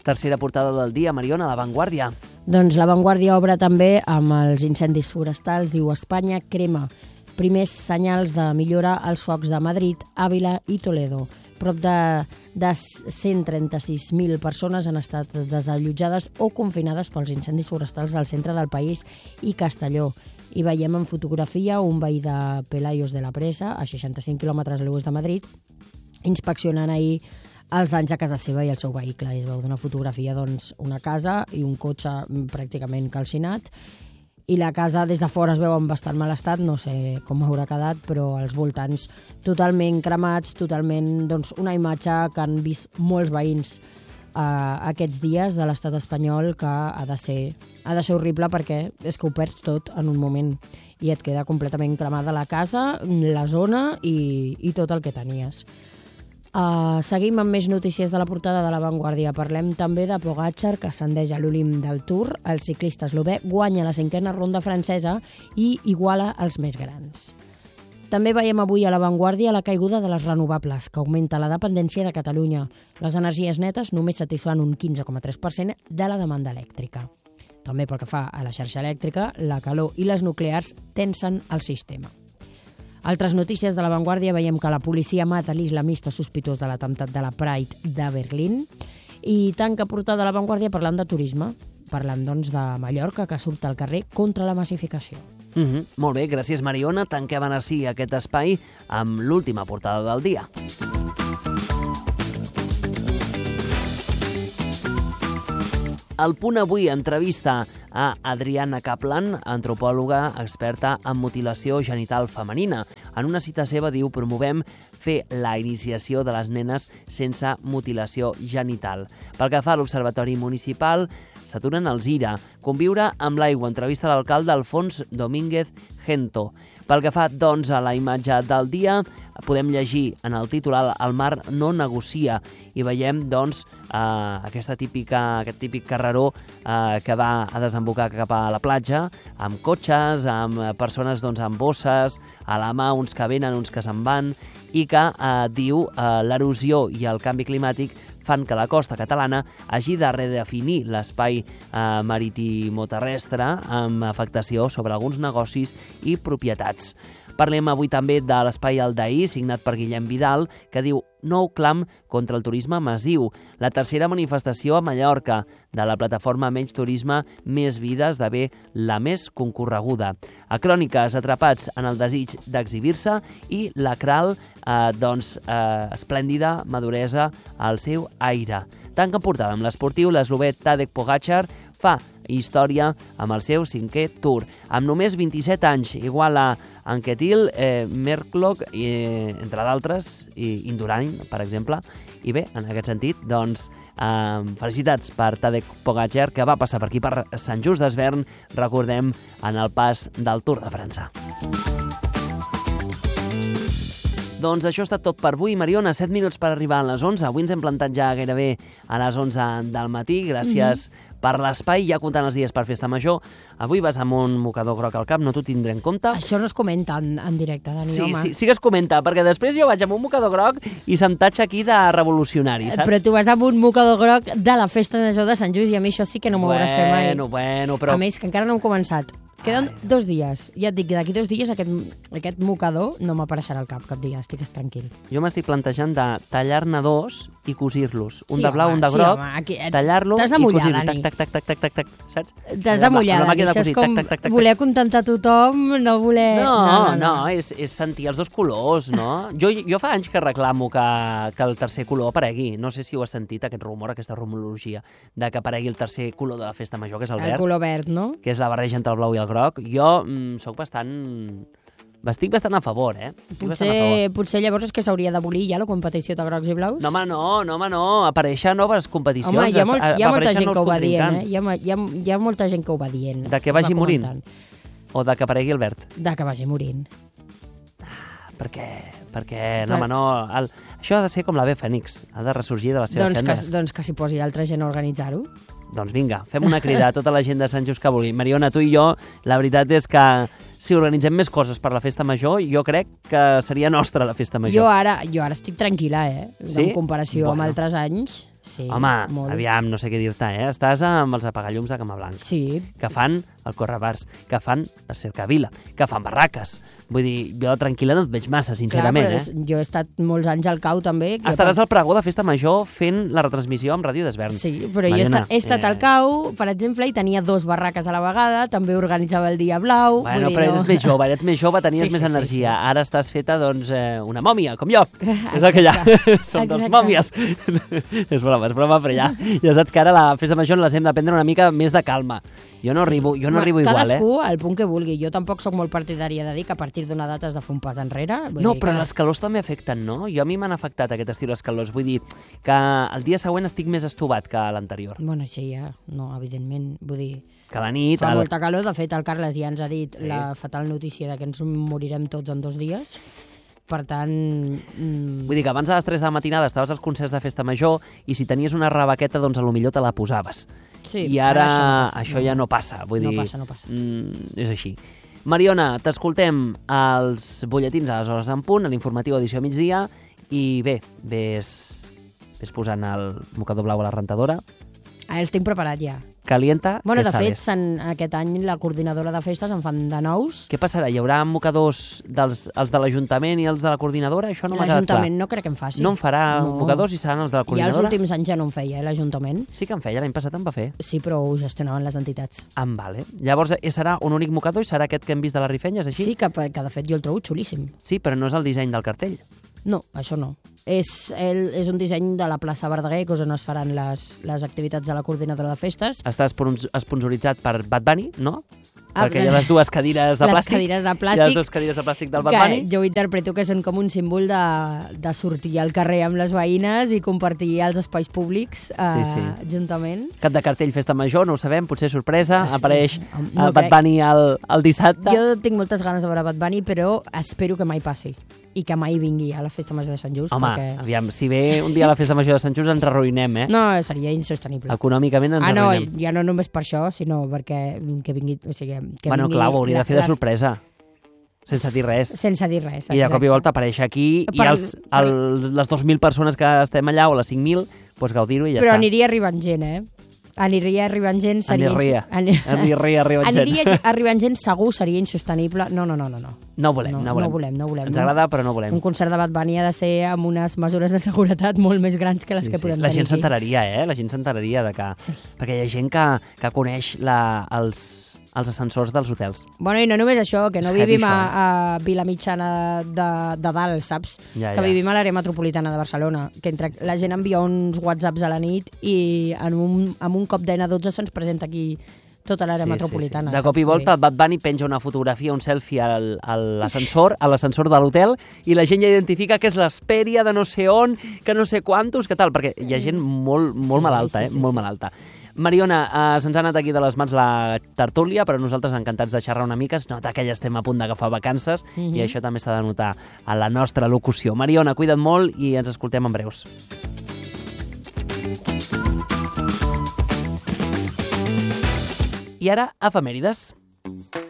Tercera portada del dia, Mariona, La Vanguardia. Doncs La Vanguardia obre també amb els incendis forestals. Diu: Espanya crema. Primers senyals de millora als focs de Madrid, Àvila i Toledo. Prop de 136.000 persones han estat desallotjades o confinades pels incendis forestals del centre del país i Castelló. I veiem en fotografia un veí de Pelayos de la Presa, a 65 quilòmetres a l'oest de Madrid, inspeccionant ahir els danys a casa seva i el seu vehicle. I es veu d'una fotografia, doncs, una casa i un cotxe pràcticament calcinat, i la casa des de fora es veu en bastant mal estat, no sé com haurà quedat, però els voltants totalment cremats, totalment, doncs, una imatge que han vist molts veïns aquests dies de l'estat espanyol, que ha de ser horrible, perquè és que ho perds tot en un moment i et queda completament cremada la casa, la zona i tot el que tenies. Seguim amb més notícies de la portada de La Vanguardia. Parlem també de Pogačar, que ascendeix a l'Olimp del Tour. El ciclista eslové guanya la 5a ronda francesa i iguala els més grans. També veiem avui a La Vanguardia la caiguda de les renovables, que augmenta la dependència de Catalunya. Les energies netes només satisfan un 15,3% de la demanda elèctrica. També pel que fa a la xarxa elèctrica, la calor i les nuclears tensen el sistema. Altres notícies de La Vanguardia: veiem que la policia mata l'islamista sospitós de l'atemptat de la Pride de Berlín. I tanca portada La Vanguardia parlant de turisme, parlant, doncs, de Mallorca, que surt al carrer contra la massificació. Molt bé, gràcies, Mariona. Tanquem ara sí aquest espai amb l'última portada del dia. El Punt avui entrevista a Adriana Kaplan, antropòloga experta en mutilació genital femenina. En una cita seva diu: promovem fer la iniciació de les nenes sense mutilació genital. Pel que fa a l'Observatori Municipal, s'aturen els IRA. Conviure amb l'aigua. Entrevista a l'alcalde Alfons Domínguez Gento. Pel que fa, doncs, a la imatge del dia, podem llegir en el titular: el mar no negocia, i veiem, doncs, aquest típic carreró que va a desembocar cap a la platja, amb cotxes, amb persones, doncs, amb bosses, a la mà, uns que venen, uns que se'n van, i que diu l'erosió i el canvi climàtic fan que la costa catalana hagi de redefinir l'espai maritimoterrestre, amb afectació sobre alguns negocis i propietats. Parlem avui també de l'Espai Aldair, signat per Guillem Vidal, que diu: nou clam contra el turisme massiu. La tercera manifestació a Mallorca de la plataforma Menys Turisme, Més Vida, esdevé la més concorreguda. A Cròniques, atrapats en el desig d'exhibir-se, i la Kral, esplèndida maduresa al seu aire. Tanca portada amb l'esportiu. L'eslovè Tadej Pogačar fa història amb el seu 5è Tour. Amb només 27 anys, igual a Anquetil, Merkloch, entre d'altres, i Indurain, per exemple. I bé, en aquest sentit, doncs, felicitats per Tadej Pogačar, que va passar per aquí, per Sant Just Desvern, recordem, en el pas del Tour de França. Doncs això ha estat tot per avui, Mariona. 7 minuts per arribar a les 11. Avui ens hem plantat ja gairebé a les 11 del matí. Gràcies per l'espai, ja comptant els dies per Festa Major. Avui vas amb un mocador groc al cap, no t'ho tindré en compte. Això no es comenta en directe, Dani, home. Sí que es comenta, perquè després jo vaig amb un mocador groc i se'm tatxa aquí de revolucionari, saps? Però tu vas amb un mocador groc de la Festa Major de Sant Just, i a mi això sí que no m'ho veuràs fer mai. Bueno, però... A més, que encara no hem començat. Queden 2 dies. Ja et dic que d'aquí 2 dies aquest mocador no m'apareixerà al cap cap dia, estigues tranquil. Jo m'estic plantejant de tallar-ne 2 i cosir-los. Un de blau, un de groc, tallar-lo i cosir-lo. Tac, saps? T'has de mullar, Dani. Això és com voler contentar tothom, no voler... No, és sentir els 2 colors, no? Jo fa anys que reclamo que el tercer color aparegui. No sé si ho has sentit, aquest rumor, aquesta rumorologia, de que aparegui el tercer color de la Festa Major, que és el verd. El color verd, no? Que és la barreja entre el blau i el groc. Jo estic bastant a favor, Potser llavors és que s'hauria d'abolir ja la competició de grocs i blaus? No, home, no. Apareixen noves competicions. Home, hi ha molta gent que ho va dient, Hi ha molta gent que ho va dient. De que vagi morint? O de que aparegui el verd? De que vagi morint. Perquè no, home, no... Això ha de ser com l'Ave Fènix. Ha de ressorgir de les seves cendres. Doncs que s'hi posi altra gent a organitzar-ho. Doncs vinga, fem una crida a tota la gent de Sant Just que vulgui. Mariona, tu i jo, la veritat és que si organitzem més coses per la Festa Major, jo crec que seria nostra la Festa Major. Jo ara estic tranquil·la, Sí? En comparació amb altres anys. Sí, Home, molt. aviam, no sé què dir-te, Estàs amb els apagallums de Camablanc. Sí. Que fan el Correbars, que fan la Cercavila, que fan barraques. Vull dir, jo tranquil·la no et veig massa, sincerament, Clar, però jo he estat molts anys al CAU, també. Estaràs al pregó de Festa Major fent la retransmissió amb Ràdio d'Esvern. Sí, però jo he estat al CAU, per exemple, i tenia 2 barraques a la vegada, també organitzava el Dia Blau... Bueno, però eres més jove, tenies més energia. Sí. Ara estàs feta, doncs, una mòmia, com jo. És el que hi ha. Som dos mòmies. És broma, però ja saps que ara la Festa Major les hem de prendre una mica més de calma. Jo no arribo igual, Cadascú al punt que vulgui. Jo tampoc sóc molt partidària de dir que a partir d'una data has de fer un pas enrere. No, però les calors també afecten, no? A mi m'han afectat aquest estiu les calors. Vull dir que el dia següent estic més estovat que l'anterior. Bueno, sí, ja. No, evidentment. Vull dir... Que la nit... Fa molta calor. De fet, el Carles ja ens ha dit la fatal notícia de que ens morirem tots en 2 dies. Per tant... Vull dir que abans a les 3 de la matinada estaves als concerts de Festa Major i si tenies una rebequeta, doncs potser te la posaves. Sí, I ara això ja no passa. Vull dir, no passa. És així. Mariona, t'escoltem als butlletins a les hores en punt, a l'informatiu edició migdia, i bé, ves posant el mocador blau a la rentadora. El tinc preparat ja. Calienta, Bueno, que de fet, sabes. aquest any la coordinadora de festes en fan de nous. Què passarà? Hi haurà mocadors els de l'Ajuntament i els de la coordinadora? Això no m'ha quedat clar. L'Ajuntament no crec que en faci. No en farà mocadors i seran els de la coordinadora? Ja els últims anys ja no en feia, l'Ajuntament. Sí que en feia, l'any passat en va fer. Sí, però ho gestionaven les entitats. Vale. Llavors, serà un únic mocador i serà aquest que hem vist de la Rifenya, és així? Sí, que de fet jo el trobo xulíssim. Sí, però no és el disseny del cartell. No, això no. És un disseny de la plaça Verdaguer, que és on es faran les activitats de la coordinadora de festes. Està esponsoritzat per Bad Bunny, no? Perquè hi ha les 2 cadires de plàstic. Les cadires de plàstic. Hi ha les 2 cadires de plàstic del Bad Bunny. Jo interpreto que són com un símbol de sortir al carrer amb les veïnes i compartir els espais públics juntament. Cap de cartell Festa Major, no ho sabem, potser sorpresa, apareix no Bad Bunny el dissabte. Jo tinc moltes ganes de veure Bad Bunny, però espero que mai passi i que mai vingui a la Festa Major de Sant Just. Home, aviam, si ve un dia a la Festa Major de Sant Just ens arruïnem, No, seria insostenible. Econòmicament ens arruïnem. No, ja no només per això, sinó perquè que vingui... O sigui, que bueno, vingui clar, ho hauria de fer de sorpresa. Sense dir res. Sense dir res, exacte. I de cop i volta apareix aquí i les 2.000 persones que estem allà o les 5.000, doncs gaudir-ho i ja està. Però aniria arribant gent, Aniria arribant gent... Aniria arribant gent. Aniria arribant gent segur, seria insostenible. No. No volem. Ens agrada, però no volem. Un concert de Bad Bunny ha de ser amb unes mesures de seguretat molt més grans que les que podem tenir aquí. La gent s'enteraria, La gent s'enteraria de que... Sí. Perquè hi ha gent que coneix els ascensors dels hotels. Bueno, i no només això, que no vivim a Vilamitjana de dalt, saps? Que vivim a l'àrea metropolitana de Barcelona, que la gent envia uns whatsapps a la nit i amb un cop d'N12 se'ns presenta aquí tota l'àrea metropolitana. De cop i volta el Bad Bunny penja una fotografia, un selfie a l'ascensor de l'hotel i la gent ja identifica que és l'Hesperia de no sé on, que no sé quantos, que tal, perquè hi ha gent molt malalta, molt malalta. Mariona, se'ns ha anat aquí de les mans la tertúlia, però nosaltres encantats de xerrar una mica. Es nota que ja estem a punt d'agafar vacances i això també s'ha de notar a la nostra locució. Mariona, cuida't molt i ens escoltem en breus. I ara, efemèrides.